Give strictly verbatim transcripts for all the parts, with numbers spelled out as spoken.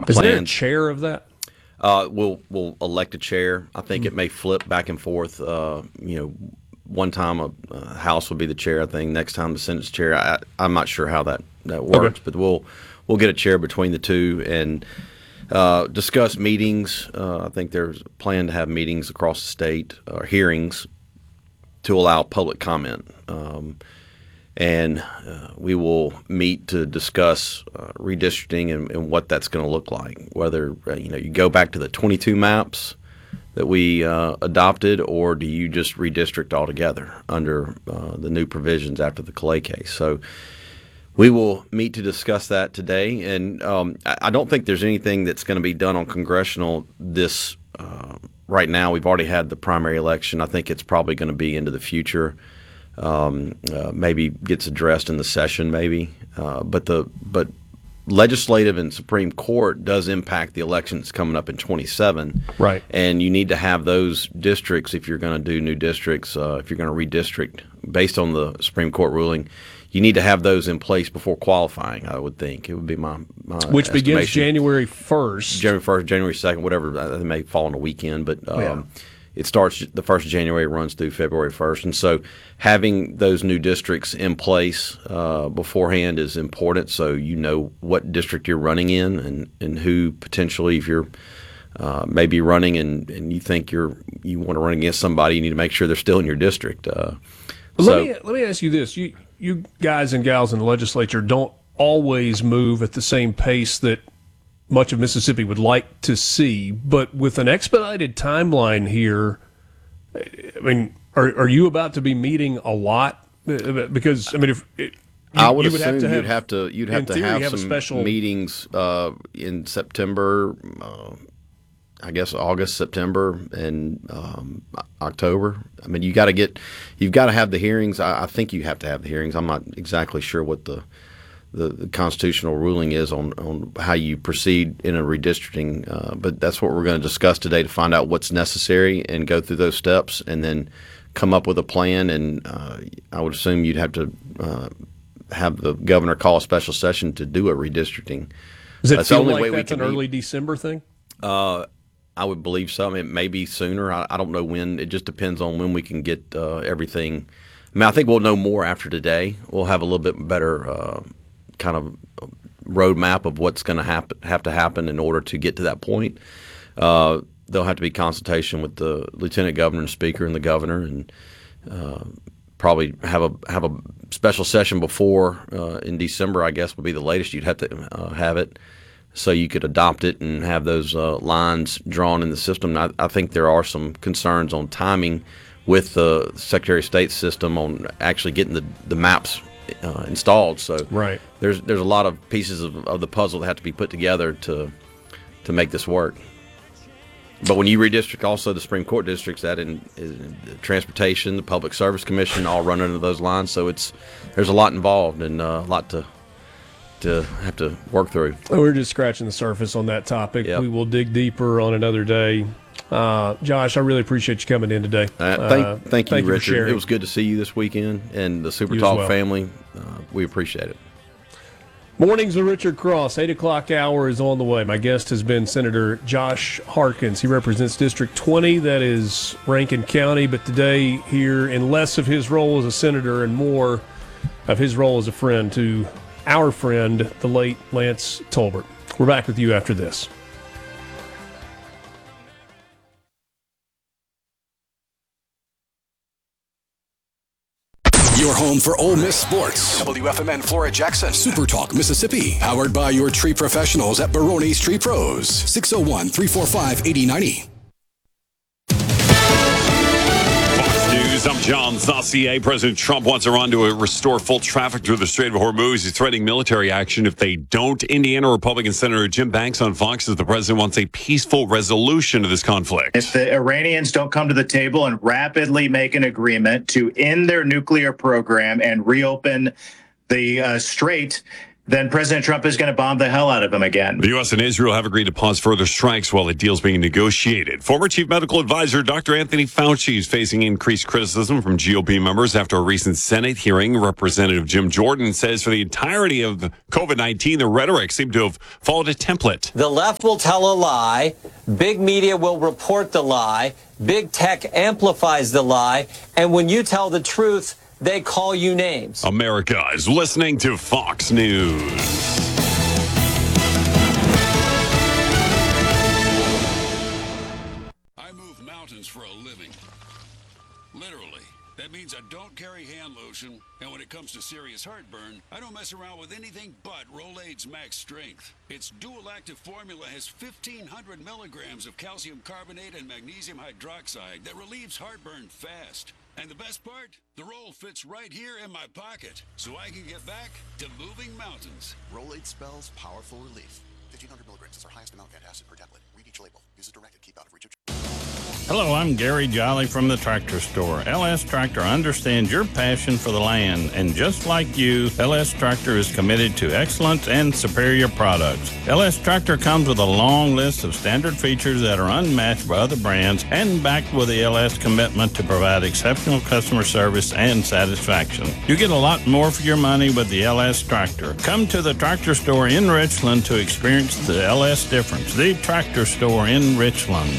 Is plans. there a chair of that? Uh, we'll we'll elect a chair. I think mm-hmm. it may flip back and forth. Uh, you know, one time a, a House will be the chair. I think next time the Senate's chair. I, I'm not sure how that, that works, okay. but we'll we'll get a chair between the two and uh, discuss meetings. Uh, I think there's a plan to have meetings across the state, or hearings, to allow public comment. Um, And uh, we will meet to discuss uh, redistricting and, and what that's going to look like. Whether uh, you know you go back to the twenty-two maps that we uh, adopted, or do you just redistrict altogether under uh, the new provisions after the Calais case? So we will meet to discuss that today. And um, I, I don't think there's anything that's going to be done on congressional this uh, right now. We've already had the primary election. I think it's probably going to be into the future. Um, uh, maybe gets addressed in the session, maybe, uh, but the but legislative and Supreme Court does impact the elections coming up in twenty-seven, right? And you need to have those districts if you're going to do new districts, uh, if you're going to redistrict based on the Supreme Court ruling. You need to have those in place before qualifying. I would think it would be my, my which begins January first, January first, January second, whatever. It may fall on a weekend, but. Um, yeah. It starts the first of January, runs through February first. And so having those new districts in place uh, beforehand is important, so you know what district you're running in and, and who potentially, if you're uh, maybe running and, and you think you're you want to run against somebody, you need to make sure they're still in your district. Uh, let, so, me, let me ask you this. You, you guys and gals in the legislature don't always move at the same pace that much of Mississippi would like to see, but with an expedited timeline here, I mean, are are you about to be meeting a lot? Because I mean, if you, I would you would assume have to have, you'd have to you'd have to theory, have, have some special meetings uh, in September, uh, I guess August, September, and um, October. I mean, you got to get you've got to have the hearings. I, I think you have to have the hearings. I'm not exactly sure what the The, the constitutional ruling is on, on how you proceed in a redistricting, uh, but that's what we're going to discuss today to find out what's necessary and go through those steps and then come up with a plan. And uh, I would assume you'd have to uh, have the governor call a special session to do a redistricting. Does it that's feel the only like way that's we can an early meet. December thing? Uh, I would believe so. I mean, it may be sooner. I, I don't know when. It just depends on when we can get uh, everything. I mean, I think we'll know more after today. We'll have a little bit better uh, kind of roadmap of what's going to happen, have to happen in order to get to that point. Uh, there'll have to be consultation with the lieutenant governor and speaker and the governor, and uh, probably have a have a special session before uh, in December. I guess would be the latest you'd have to uh, have it, so you could adopt it and have those uh, lines drawn in the system. I, I think there are some concerns on timing with the Secretary of State's system on actually getting the the maps Uh, installed. So right. there's there's a lot of pieces of, of the puzzle that have to be put together to to make this work. But when you redistrict also the Supreme Court districts, that in, in transportation, the Public Service Commission, all run under those lines. So it's there's a lot involved and uh, a lot to to have to work through. We're just scratching the surface on that topic. Yep. We will dig deeper on another day. Uh, Josh, I really appreciate you coming in today. Uh, thank, uh, thank you, thank Richard. You it was good to see you this weekend, and the Super you Talk well. family. Uh, we appreciate it. Mornings with Richard Cross, eight o'clock hour is on the way. My guest has been Senator Josh Harkins. He represents District twenty, that is Rankin County, but today here in less of his role as a senator and more of his role as a friend to our friend, the late Lance Tolbert. We're back with you after this. Your home for Ole Miss sports. W F M N Flora Jackson. Super Talk Mississippi. Powered by your tree professionals at Barone's Tree Pros. six oh one, three four five, eight oh nine oh. I'm John Saucier. President Trump wants Iran to restore full traffic through the Strait of Hormuz. He's threatening military action if they don't. Indiana Republican Senator Jim Banks on Fox says the president wants a peaceful resolution to this conflict. If the Iranians don't come to the table and rapidly make an agreement to end their nuclear program and reopen the uh, strait, then President Trump is going to bomb the hell out of him again. The U S and Israel have agreed to pause further strikes while the deal's being negotiated. Former Chief Medical Advisor Doctor Anthony Fauci is facing increased criticism from G O P members after a recent Senate hearing. Representative Jim Jordan says for the entirety of COVID nineteen, the rhetoric seemed to have followed a template. The left will tell a lie. Big media will report the lie. Big tech amplifies the lie. And when you tell the truth, they call you names. America is listening to Fox News. I move mountains for a living. Literally. That means I don't carry hand lotion, and when it comes to serious heartburn, I don't mess around with anything but Rolaids Max Strength. Its dual-active formula has fifteen hundred milligrams of calcium carbonate and magnesium hydroxide that relieves heartburn fast. And the best part? The roll fits right here in my pocket, so I can get back to moving mountains. Rolaids spells powerful relief. fifteen hundred milligrams is our highest amount of acid per tablet. Read each label. Use as directed. Keep out of reach of... Hello, I'm Gary Jolly from the Tractor Store. L S Tractor understands your passion for the land, and just like you, L S Tractor is committed to excellence and superior products. L S Tractor comes with a long list of standard features that are unmatched by other brands and backed with the L S commitment to provide exceptional customer service and satisfaction. You get a lot more for your money with the L S Tractor. Come to the Tractor Store in Richland to experience the L S difference. The Tractor Store in Richland.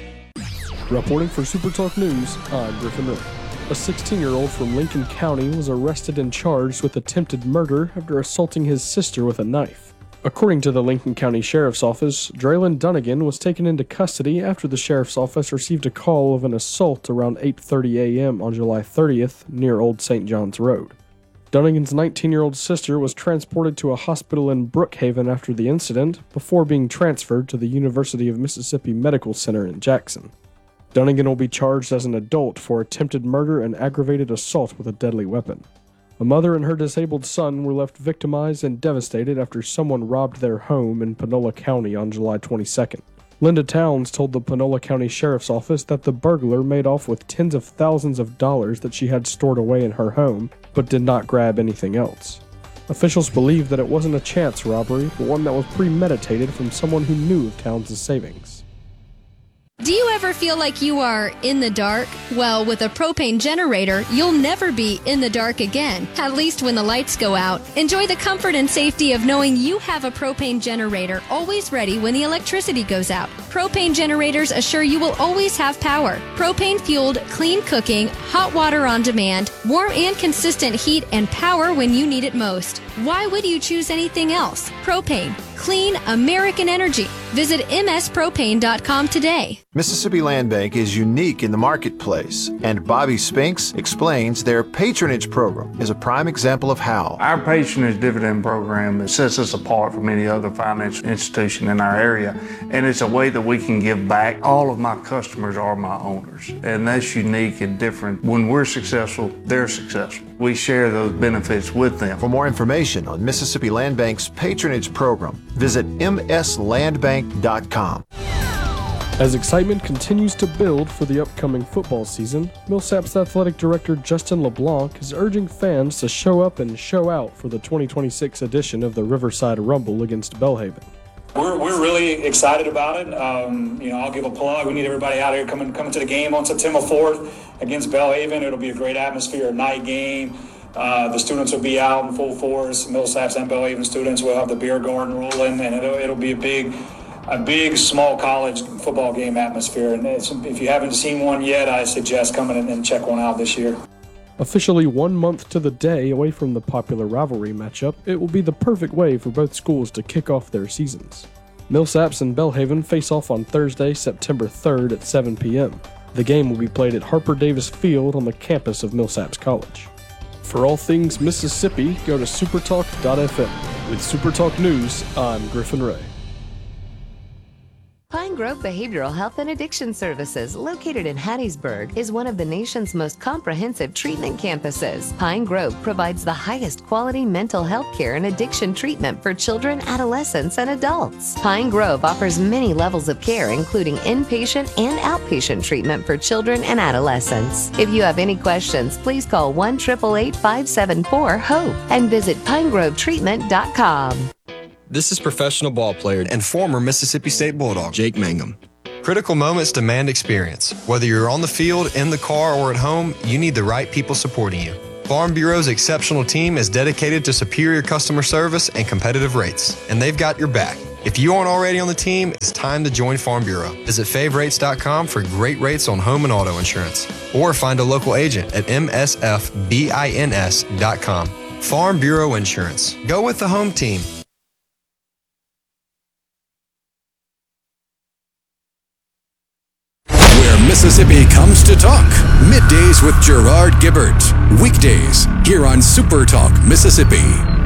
Reporting for Super Talk News, I'm Griffin Ray. A sixteen-year-old from Lincoln County was arrested and charged with attempted murder after assaulting his sister with a knife. According to the Lincoln County Sheriff's Office, Draylon Dunnigan was taken into custody after the Sheriff's Office received a call of an assault around eight thirty a.m. on July thirtieth near Old Saint John's Road. Dunnigan's nineteen-year-old sister was transported to a hospital in Brookhaven after the incident before being transferred to the University of Mississippi Medical Center in Jackson. Dunnigan will be charged as an adult for attempted murder and aggravated assault with a deadly weapon. A mother and her disabled son were left victimized and devastated after someone robbed their home in Panola County on July twenty-second. Linda Towns told the Panola County Sheriff's Office that the burglar made off with tens of thousands of dollars that she had stored away in her home, but did not grab anything else. Officials believe that it wasn't a chance robbery, but one that was premeditated from someone who knew of Towns' savings. Do you ever feel like you are in the dark? Well, with a propane generator, you'll never be in the dark again, at least when the lights go out. Enjoy the comfort and safety of knowing you have a propane generator always ready when the electricity goes out. Propane generators assure you will always have power. Propane-fueled, clean cooking, hot water on demand, warm and consistent heat and power when you need it most. Why would you choose anything else? Propane. Clean American energy. Visit m s propane dot com today. Mississippi Land Bank is unique in the marketplace, and Bobby Spinks explains their patronage program is a prime example of how. Our patronage dividend program sets us apart from any other financial institution in our area, and it's a way that we can give back. All of my customers are my owners, and that's unique and different. When we're successful, they're successful. We share those benefits with them. For more information on Mississippi Land Bank's patronage program, visit m s land bank dot com. As excitement continues to build for the upcoming football season, Millsap's athletic director Justin LeBlanc is urging fans to show up and show out for the twenty twenty-six edition of the Riverside Rumble against Belhaven. We're, we're really excited about it. Um, you know, I'll give a plug. We need everybody out here coming coming to the game on September fourth against Belhaven. It'll be a great atmosphere, a night game. Uh, the students will be out in full force. Millsaps and Belhaven students will have the beer garden rolling, and it'll, it'll be a big, a big small college football game atmosphere. And it's, if you haven't seen one yet, I suggest coming in and check one out this year. Officially one month to the day away from the popular rivalry matchup, it will be the perfect way for both schools to kick off their seasons. Millsaps and Belhaven face off on Thursday, September third at seven p.m. The game will be played at Harper Davis Field on the campus of Millsaps College. For all things Mississippi, go to supertalk dot f m. With Supertalk News, I'm Griffin Ray. Pine Grove Behavioral Health and Addiction Services, located in Hattiesburg, is one of the nation's most comprehensive treatment campuses. Pine Grove provides the highest quality mental health care and addiction treatment for children, adolescents, and adults. Pine Grove offers many levels of care, including inpatient and outpatient treatment for children and adolescents. If you have any questions, please call one eight eight eight, five seven four, HOPE and visit pine grove treatment dot com. This is professional ball player and former Mississippi State Bulldog, Jake Mangum. Critical moments demand experience. Whether you're on the field, in the car, or at home, you need the right people supporting you. Farm Bureau's exceptional team is dedicated to superior customer service and competitive rates, and they've got your back. If you aren't already on the team, it's time to join Farm Bureau. Visit fave rates dot com for great rates on home and auto insurance, or find a local agent at m s f bins dot com. Farm Bureau Insurance. Go with the home team. Mississippi comes to talk. Middays with Gerard Gibbert. Weekdays here on Super Talk Mississippi.